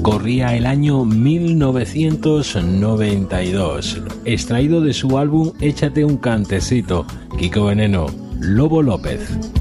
Corría el año 1992, extraído de su álbum Échate un cantecito, Kiko Veneno, Lobo López.